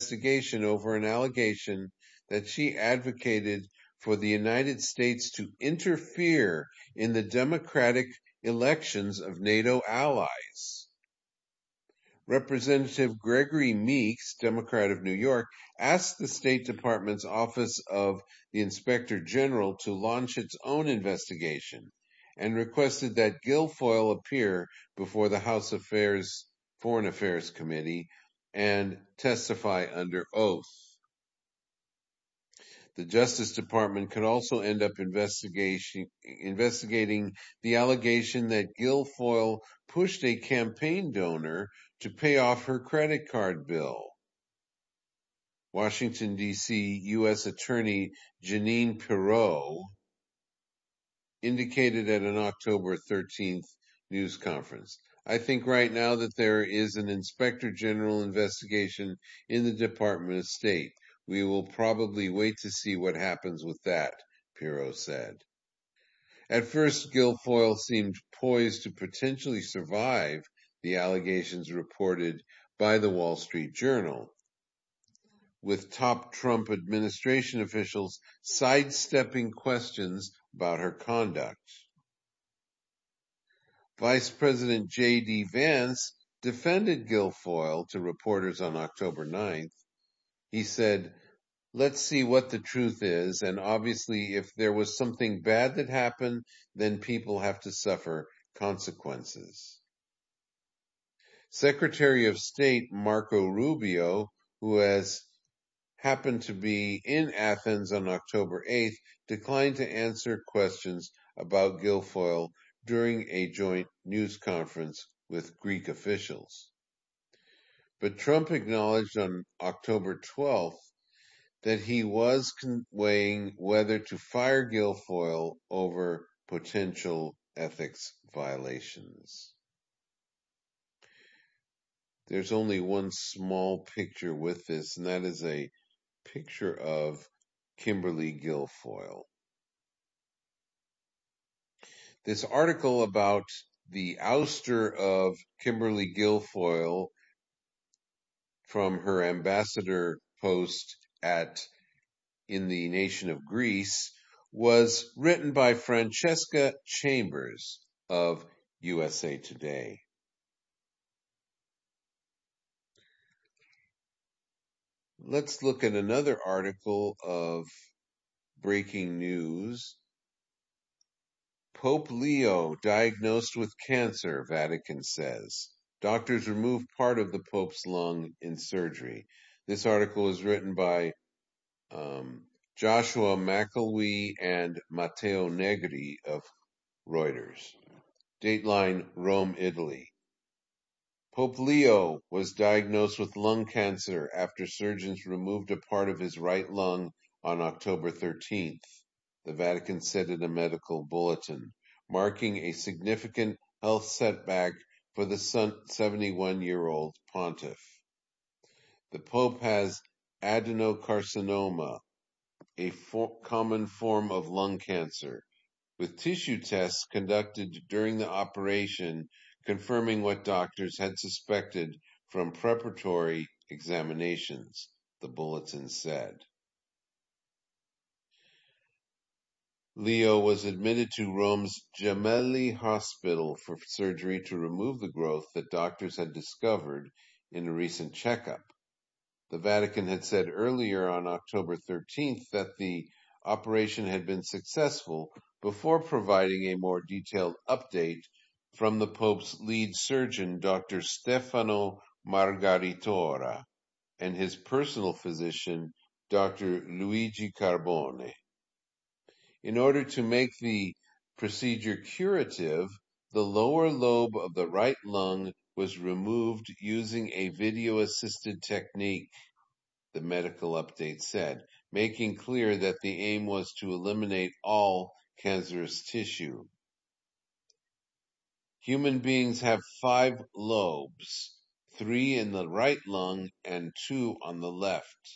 investigation over an allegation that she advocated for the United States to interfere in the democratic elections of NATO allies. Representative Gregory Meeks, Democrat of New York, asked the State Department's Office of the Inspector General to launch its own investigation and requested that Guilfoyle appear before the House Foreign Affairs Committee and testify under oath. The Justice Department could also end up investigating the allegation that Guilfoyle pushed a campaign donor to pay off her credit card bill. Washington, D.C. U.S. Attorney Jeanine Pirro indicated at an October 13th news conference, "I think right now that there is an Inspector General investigation in the Department of State. We will probably wait to see what happens with that," Pirro said. At first, Guilfoyle seemed poised to potentially survive the allegations reported by the Wall Street Journal, with top Trump administration officials sidestepping questions about her conduct. Vice President J.D. Vance defended Guilfoyle to reporters on October 9th. He said, "Let's see what the truth is, and obviously if there was something bad that happened, then people have to suffer consequences." Secretary of State Marco Rubio, who has happened to be in Athens on October 8th, declined to answer questions about Guilfoyle during a joint news conference with Greek officials. But Trump acknowledged on October 12th that he was weighing whether to fire Guilfoyle over potential ethics violations. There's only one small picture with this, and that is a picture of Kimberly Guilfoyle. This article about the ouster of Kimberly Guilfoyle from her ambassador post in the nation of Greece was written by Francesca Chambers of USA Today. Let's look at another article of breaking news. Pope Leo diagnosed with cancer, Vatican says. Doctors remove part of the Pope's lung in surgery. This article was written by Joshua McElwee and Matteo Negri of Reuters. Dateline, Rome, Italy. Pope Leo was diagnosed with lung cancer after surgeons removed a part of his right lung on October 13th, the Vatican said in a medical bulletin, marking a significant health setback for the 71-year-old pontiff. The Pope has adenocarcinoma, a common form of lung cancer, with tissue tests conducted during the operation confirming what doctors had suspected from preparatory examinations, the bulletin said. Leo was admitted to Rome's Gemelli Hospital for surgery to remove the growth that doctors had discovered in a recent checkup. The Vatican had said earlier on October 13th that the operation had been successful before providing a more detailed update from the Pope's lead surgeon, Dr. Stefano Margaritora, and his personal physician, Dr. Luigi Carbone. In order to make the procedure curative, the lower lobe of the right lung was removed using a video-assisted technique, the medical update said, making clear that the aim was to eliminate all cancerous tissue. Human beings have 5 lobes, 3 in the right lung and 2 on the left.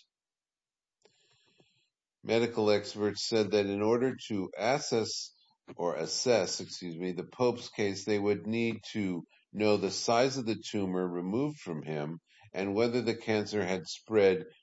Medical experts said that in order to assess the Pope's case, they would need to know the size of the tumor removed from him and whether the cancer had spread